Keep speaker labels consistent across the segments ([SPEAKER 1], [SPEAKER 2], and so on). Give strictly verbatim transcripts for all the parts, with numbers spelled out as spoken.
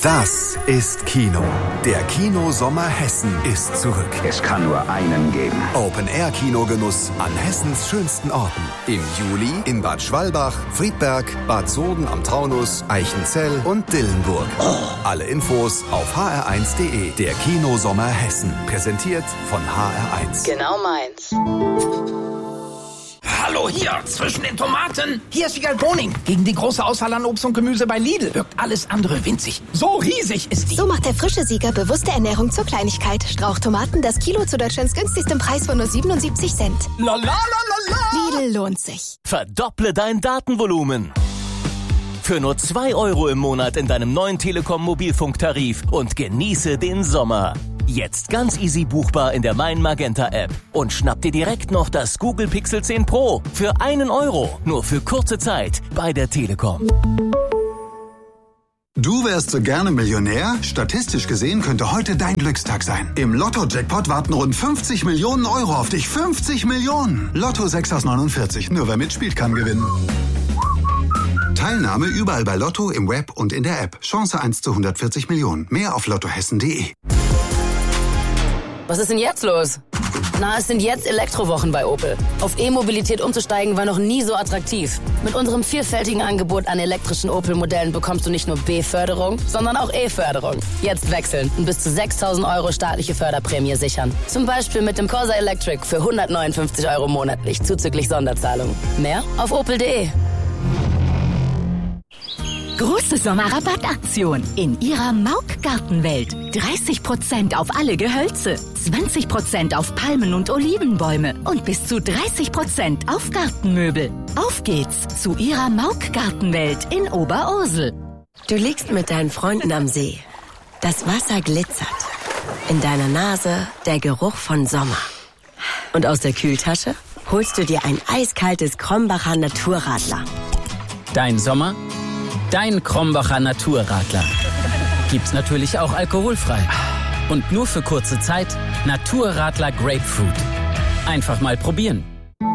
[SPEAKER 1] Das ist Kino. Der Kinosommer Hessen ist zurück.
[SPEAKER 2] Es kann nur einen geben.
[SPEAKER 1] Open-Air-Kinogenuss an Hessens schönsten Orten. Im Juli in Bad Schwalbach, Friedberg, Bad Soden am Taunus, Eichenzell und Dillenburg. Oh. Alle Infos auf h r eins punkt d e. Der Kinosommer Hessen. Präsentiert von H R eins.
[SPEAKER 3] Genau meins.
[SPEAKER 4] Hallo hier, zwischen den Tomaten. Hier ist Wiegald Boning. Gegen die große Auswahl an Obst und Gemüse bei Lidl wirkt alles andere winzig. So riesig ist die.
[SPEAKER 5] So macht der frische Sieger bewusste Ernährung zur Kleinigkeit. Strauchtomaten, das Kilo zu Deutschlands günstigstem Preis von nur siebenundsiebzig Cent.
[SPEAKER 4] La la la la la.
[SPEAKER 5] Lidl lohnt sich.
[SPEAKER 6] Verdopple dein Datenvolumen. Für nur zwei Euro im Monat in deinem neuen Telekom-Mobilfunktarif und genieße den Sommer. Jetzt ganz easy buchbar in der Mein Magenta App. Und schnapp dir direkt noch das Google Pixel zehn Pro für einen Euro. Nur für kurze Zeit bei der Telekom.
[SPEAKER 7] Du wärst so gerne Millionär? Statistisch gesehen könnte heute dein Glückstag sein. Im Lotto-Jackpot warten rund fünfzig Millionen Euro auf dich. fünfzig Millionen! Lotto sechs aus neunundvierzig. Nur wer mitspielt, kann gewinnen. Teilnahme überall bei Lotto, im Web und in der App. Chance eins zu hundertvierzig Millionen. Mehr auf lottohessen punkt de.
[SPEAKER 3] Was ist denn jetzt los? Na, es sind jetzt Elektrowochen bei Opel. Auf E-Mobilität umzusteigen war noch nie so attraktiv. Mit unserem vielfältigen Angebot an elektrischen Opel-Modellen bekommst du nicht nur B-Förderung, sondern auch E-Förderung. Jetzt wechseln und bis zu sechstausend Euro staatliche Förderprämie sichern. Zum Beispiel mit dem Corsa Electric für hundertneunundfünfzig Euro monatlich zuzüglich Sonderzahlung. Mehr auf opel punkt de.
[SPEAKER 8] Große Sommerrabattaktion in Ihrer Mauk-Gartenwelt. dreißig Prozent auf alle Gehölze, zwanzig Prozent auf Palmen- und Olivenbäume und bis zu dreißig Prozent auf Gartenmöbel. Auf geht's zu Ihrer Mauk-Gartenwelt in Oberursel.
[SPEAKER 9] Du liegst mit deinen Freunden am See. Das Wasser glitzert. In deiner Nase der Geruch von Sommer. Und aus der Kühltasche holst du dir ein eiskaltes Krombacher Naturradler.
[SPEAKER 10] Dein Sommer? Dein Krombacher Naturradler. Gibt's natürlich auch alkoholfrei. Und nur für kurze Zeit Naturradler Grapefruit. Einfach mal probieren.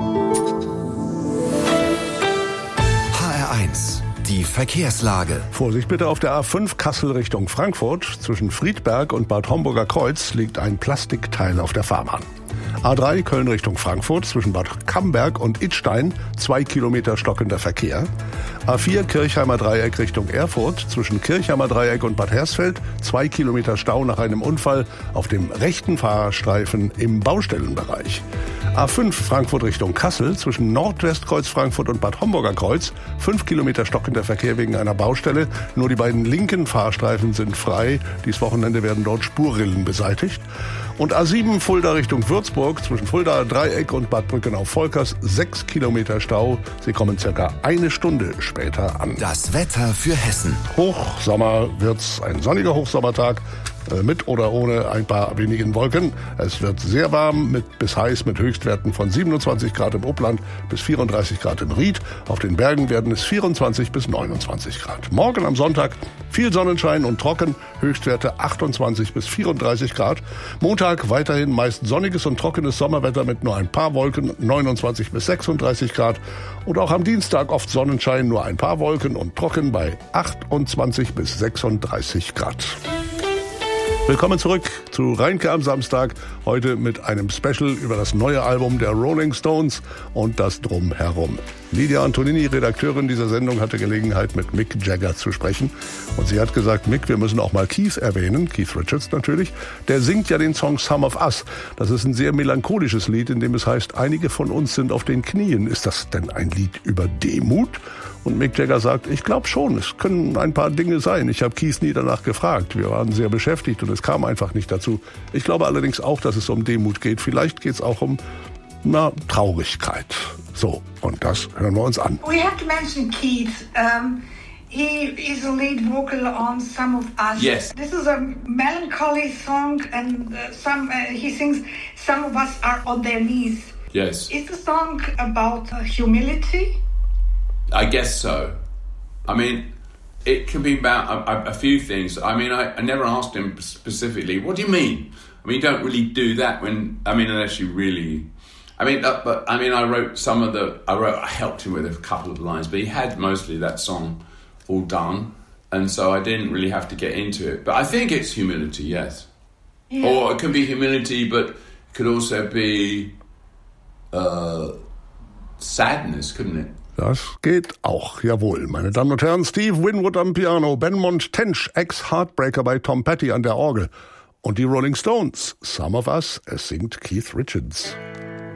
[SPEAKER 1] H R eins. Die Verkehrslage.
[SPEAKER 11] Vorsicht bitte auf der A fünf Kassel Richtung Frankfurt. Zwischen Friedberg und Bad Homburger Kreuz liegt ein Plastikteil auf der Fahrbahn. A drei Köln Richtung Frankfurt zwischen Bad Camberg und Idstein, zwei Kilometer stockender Verkehr. A vier Kirchheimer Dreieck Richtung Erfurt zwischen Kirchheimer Dreieck und Bad Hersfeld, zwei Kilometer Stau nach einem Unfall auf dem rechten Fahrerstreifen im Baustellenbereich. A fünf Frankfurt Richtung Kassel zwischen Nordwestkreuz Frankfurt und Bad Homburger Kreuz, fünf Kilometer stockender Verkehr wegen einer Baustelle. Nur die beiden linken Fahrstreifen sind frei. Dies Wochenende werden dort Spurrillen beseitigt. Und A sieben Fulda Richtung Würzburg zwischen Fulda Dreieck und Bad Brückenau-Volkers, sechs Kilometer Stau. Sie kommen circa eine Stunde später an.
[SPEAKER 1] Das Wetter für Hessen.
[SPEAKER 11] Hochsommer wird's, ein sonniger Hochsommertag. Mit oder ohne ein paar wenigen Wolken. Es wird sehr warm mit bis heiß mit Höchstwerten von siebenundzwanzig Grad im Upland bis vierunddreißig Grad im Ried. Auf den Bergen werden es vierundzwanzig bis neunundzwanzig Grad. Morgen am Sonntag viel Sonnenschein und trocken, Höchstwerte achtundzwanzig bis vierunddreißig Grad. Montag weiterhin meist sonniges und trockenes Sommerwetter mit nur ein paar Wolken, neunundzwanzig bis sechsunddreißig Grad. Und auch am Dienstag oft Sonnenschein, nur ein paar Wolken und trocken bei achtundzwanzig bis sechsunddreißig Grad. Willkommen zurück zu Reinke am Samstag, heute mit einem Special über das neue Album der Rolling Stones und das Drumherum. Lydia Antonini, Redakteurin dieser Sendung, hatte Gelegenheit, mit Mick Jagger zu sprechen. Und sie hat gesagt, Mick, wir müssen auch mal Keith erwähnen, Keith Richards natürlich. Der singt ja den Song Some of Us. Das ist ein sehr melancholisches Lied, in dem es heißt, einige von uns sind auf den Knien. Ist das denn ein Lied über Demut? Und Mick Jagger sagt, ich glaube schon, es können ein paar Dinge sein. Ich habe Keith nie danach gefragt. Wir waren sehr beschäftigt und es kam einfach nicht dazu. Ich glaube allerdings auch, dass es um Demut geht. Vielleicht geht es auch um na, Traurigkeit. So, und das hören wir uns an.
[SPEAKER 12] We have to mention Keith. Um, he is a lead vocal on Some of Us.
[SPEAKER 13] Yes.
[SPEAKER 12] This is a melancholy song and uh, some uh, he sings Some of Us are on their knees.
[SPEAKER 13] Yes.
[SPEAKER 12] Is the song about uh, humility?
[SPEAKER 13] I guess so. I mean, it can be about a, a few things. I mean, I, I never asked him specifically, what do you mean? I mean, you don't really do that when, I mean, unless you really, I mean, uh, but I mean, I wrote some of the, I wrote, I helped him with a couple of lines, but he had mostly that song all done. And so I didn't really have to get into it. But I think it's humility, yes.
[SPEAKER 12] Yeah.
[SPEAKER 13] Or it can be humility, but it could also be uh, sadness, couldn't it?
[SPEAKER 11] Das geht auch, jawohl. Meine Damen und Herren, Steve Winwood am Piano, Benmont Tench, Ex-Heartbreaker bei Tom Petty an der Orgel und die Rolling Stones. Some of Us, es singt Keith Richards.